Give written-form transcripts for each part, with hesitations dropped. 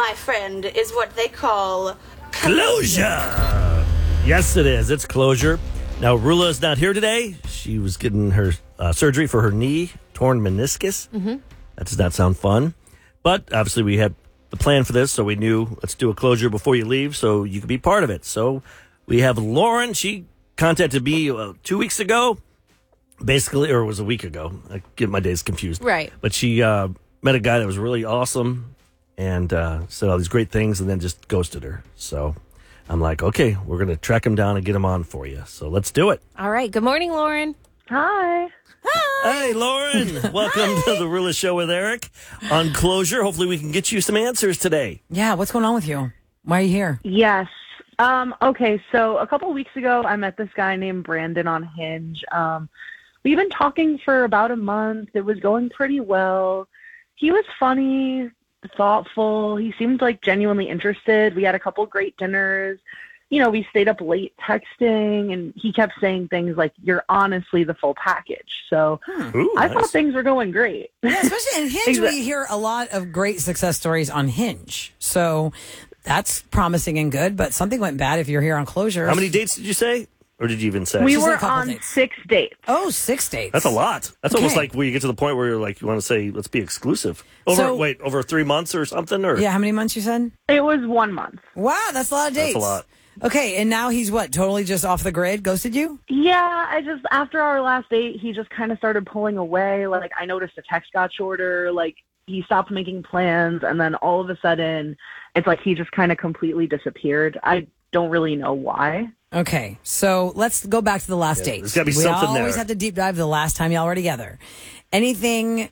my friend, is what they call Closure! Yes, it is. It's closure. Now, Rula is not here today. She was getting her surgery for her knee, torn meniscus. Mm-hmm. That does not sound fun. But obviously, we had the plan for this, so we knew let's do a closure before you leave so you could be part of it. So we have Lauren. She contacted me 2 weeks ago, basically, or it was a week ago. I get my days confused. Right. But she met a guy that was really awesome and said all these great things and then just ghosted her. So I'm like, okay, we're going to track him down and get him on for you. So let's do it. All right. Good morning, Lauren. Hi. Hey, Lauren. Welcome to the Rula Show with Eric on Closure. Hopefully we can get you some answers today. Yeah, what's going on with you? Why are you here? Yes. Okay, so a couple weeks ago, I met this guy named Brandon on Hinge. We've been talking for about a month. It was going pretty well. He was funny, thoughtful. He seemed like genuinely interested. We had a couple great dinners. You know, we stayed up late texting, and he kept saying things like, "You're honestly the full package." So Ooh, I nice. thought things were going great. Yeah, especially in Hinge, we hear a lot of great success stories on Hinge. So that's promising and good, but something went bad if you're here on Closure. How many dates did you say? Or did you even say? We She said were a couple on dates. 6 dates. Oh, 6 dates. That's a lot. That's almost Okay. like where you get to the point where you're like, you want to say, let's be exclusive. Over 3 months or something? Or Yeah, how many months you said? It was 1 month. Wow, that's a lot of dates. That's a lot. Okay, and now he's what, totally just off the grid, ghosted you? Yeah, after our last date, he just kind of started pulling away. Like, I noticed the text got shorter. Like, he stopped making plans. And then all of a sudden, it's like he just kind of completely disappeared. I don't really know why. Okay, so let's go back to the last date. there's gotta be we something always there. have to deep dive the last time y'all were together. Anything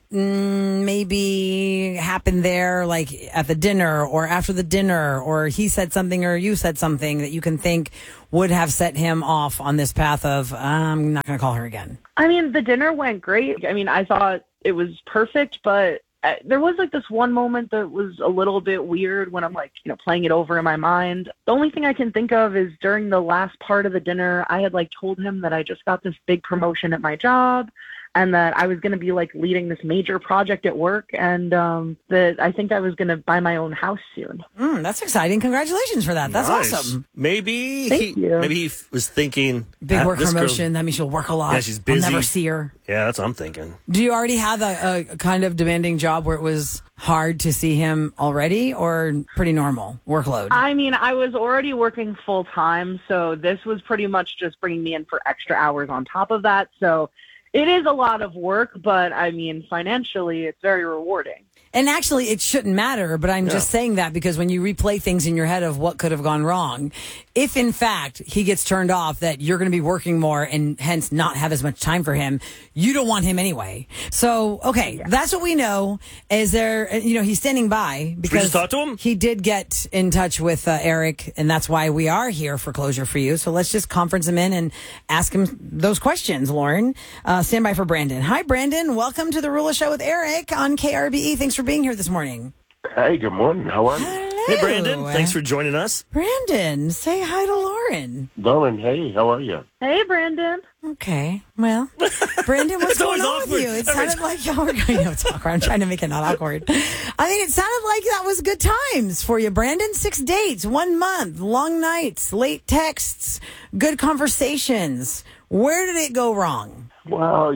maybe happened there, like at the dinner or after the dinner, or he said something or you said something that you can think would have set him off on this path of, I'm not going to call her again? I mean, the dinner went great. I mean, I thought it was perfect, but there was like this one moment that was a little bit weird when I'm like, playing it over in my mind. The only thing I can think of is during the last part of the dinner, I had like told him that I just got this big promotion at my job and that I was going to be like leading this major project at work, and that I think I was going to buy my own house soon. That's exciting. Congratulations for that. That's Nice. awesome. Maybe Thank you. Maybe he was thinking Big work this girl- promotion. That means she'll work a lot. Yeah, she's busy. I'll never see her. Yeah, that's what I'm thinking. Do you already have a kind of demanding job where it was hard to see him already, or pretty normal workload? I mean, I was already working full time, so this was pretty much just bringing me in for extra hours on top of that. So it is a lot of work, but I mean, financially, it's very rewarding. And actually, it shouldn't matter, but I'm just saying that because when you replay things in your head of what could have gone wrong, if in fact he gets turned off that you're going to be working more and hence not have as much time for him, you don't want him anyway. So, okay, that's what we know. Is there, he's standing by because just talk to him? he did get in touch with Eric, and that's why we are here for Closure for you. So let's just conference him in and ask him those questions, Lauren. Stand by for Brandon. Hi, Brandon. Welcome to the Rula Show with Eric on KRBE. Thanks for being here this morning. Hey, good morning. How are you? Hello. Hey, Brandon. Thanks for joining us. Brandon, say hi to Lauren. Lauren, hey, how are you? Hey, Brandon. Okay, well, Brandon, what's It's going always on with awkward. you? It Every sounded like y'all were going, it's awkward. I'm trying to make it not awkward. I mean, it sounded like that was good times for you, Brandon. 6 dates, 1 month, long nights, late texts, good conversations. Where did it go wrong? Well,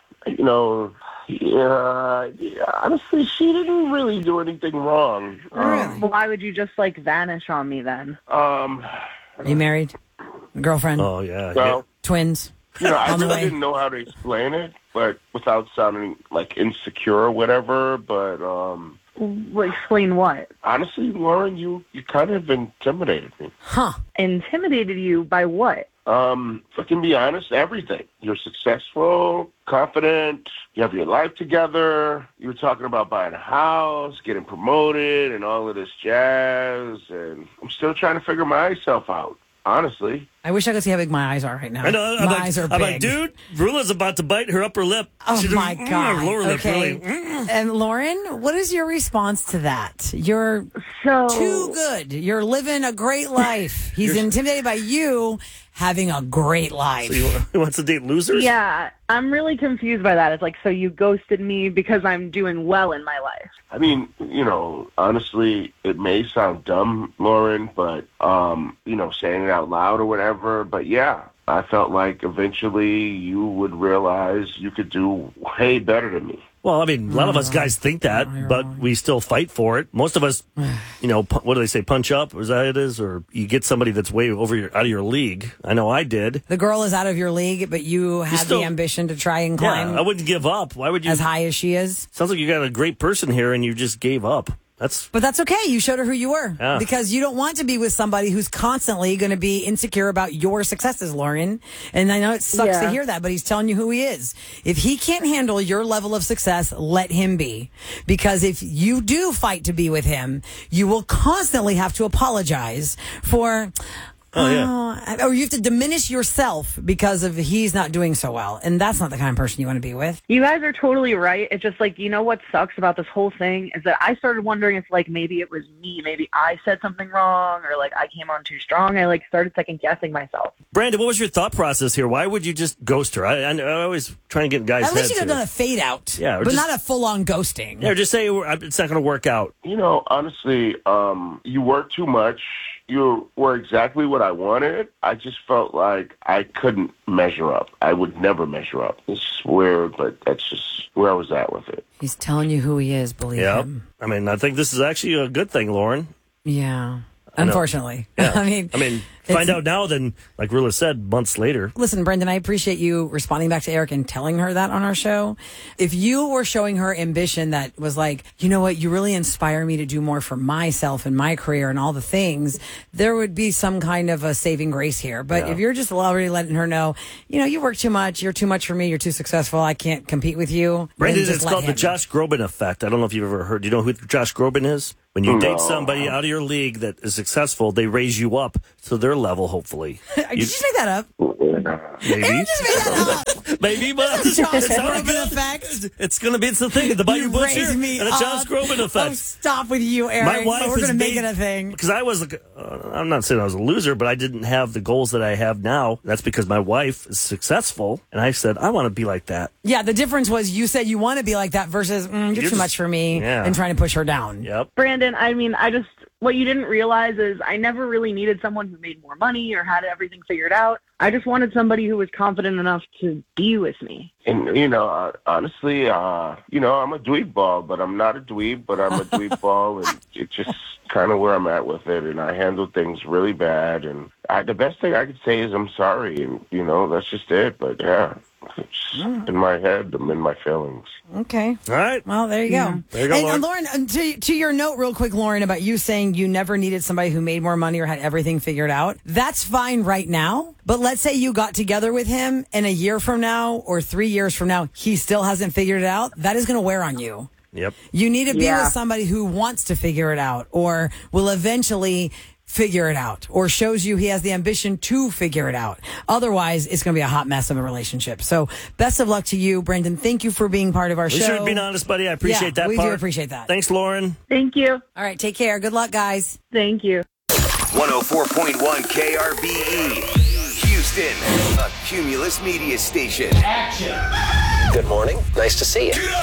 honestly, she didn't really do anything wrong. Really? Why would you just like vanish on me then? Are you married? Girlfriend? Oh, yeah. Well, Twins? I On the really way. didn't know how to explain it, but without sounding like insecure or whatever. But Well, explain what? honestly, Lauren, you kind of intimidated me. Huh. Intimidated you by what? If I can be honest, everything. You're successful, confident, you have your life together, you were talking about buying a house, getting promoted, and all of this jazz, and I'm still trying to figure myself out, honestly. I wish I could see how big my eyes are right now. I know. My eyes are big. I'm like, dude, Rula's about to bite her upper lip. Oh, She's my her God. lower lip, Okay. really. And Lauren, what is your response to that? You're So too good. You're living a great life. He's intimidated by you having a great life. He wants to date losers? yeah, I'm really confused by that. It's like, so you ghosted me because I'm doing well in my life. I mean, honestly, it may sound dumb, Lauren, but, saying it out loud or whatever, but yeah. I felt like eventually you would realize you could do way better than me. Well, I mean, a lot of us guys think that, but we still fight for it. Most of us, what do they say, punch up? Is that what it is? Or you get somebody that's way out of your league. I know I did. The girl is out of your league, but you had the ambition to try and climb. Yeah, I wouldn't give up. Why would you? As high as she is? Sounds like you got a great person here and you just gave up. But that's okay. You showed her who you were. Yeah. Because you don't want to be with somebody who's constantly going to be insecure about your successes, Lauren. And I know it sucks to hear that, but he's telling you who he is. If he can't handle your level of success, let him be. Because if you do fight to be with him, you will constantly have to apologize for... or you have to diminish yourself because of he's not doing so well. And that's not the kind of person you want to be with. You guys are totally right. It's just like, what sucks about this whole thing is that I started wondering if maybe it was me. Maybe I said something wrong or I came on too strong. I started second guessing myself. Brandon, what was your thought process here? Why would you just ghost her? I always try and get in guys' heads. At least you could have done a fade out. Yeah. But not a full on ghosting. Yeah, or just say it's not going to work out. Honestly, you work too much. You were exactly what I wanted. I just felt like I couldn't measure up. I would never measure up. It's weird, but that's just where I was at with it. He's telling you who he is, believe him. I mean, I think this is actually a good thing, Lauren. Yeah. Unfortunately. Yeah. I mean, find out now then, like Rilla said, months later. Listen, Brendan, I appreciate you responding back to Eric and telling her that on our show. If you were showing her ambition that was like, you know what, you really inspire me to do more for myself and my career and all the things, there would be some kind of a saving grace here. But if you're just already letting her know, you work too much, you're too much for me, you're too successful, I can't compete with you. Brandon, it's called the Josh Groban effect. I don't know if you've ever heard. Do you know who Josh Groban is? When you date somebody out of your league that is successful, they raise you up to their level, hopefully. Did you just make that up? Maybe. Aaron just made that up. Maybe, but Josh Groban effect. It's the thing. The Bayou Butcher raised me and the Josh up. Groban effect. Oh, stop with you, Eric. My wife We're going to make it a thing. Because I was, I'm not saying I was a loser, but I didn't have the goals that I have now. That's because my wife is successful. And I said, I want to be like that. Yeah, the difference was you said you want to be like that versus you're too much for me and trying to push her down. Yep. Brandon, what you didn't realize is I never really needed someone who made more money or had everything figured out. I just wanted somebody who was confident enough to be with me. And, honestly, I'm a dweeb ball, but I'm not a dweeb, but I'm a dweeb ball. And it's just kind of where I'm at with it. And I handle things really bad. And the best thing I could say is I'm sorry. And, that's just it. But, yeah. It's in my head. I'm in my feelings. Okay. All right. Well, there you go. There you go, and Lauren. To your note real quick, Lauren, about you saying you never needed somebody who made more money or had everything figured out. That's fine right now. But let's say you got together with him and a year from now or 3 years from now, he still hasn't figured it out. That is going to wear on you. Yep. You need to be with somebody who wants to figure it out or will eventually figure it out or shows you he has the ambition to figure it out. Otherwise, it's going to be a hot mess of a relationship. So best of luck to you, Brendan. Thank you for being part of our show. You're being honest, buddy. I appreciate that we part. do appreciate that. Thanks, Lauren. Thank you. All right, take care. Good luck, guys. Thank you. 104.1 KRBE. Houston, a Cumulus media station. Action. Good morning. Nice to see you.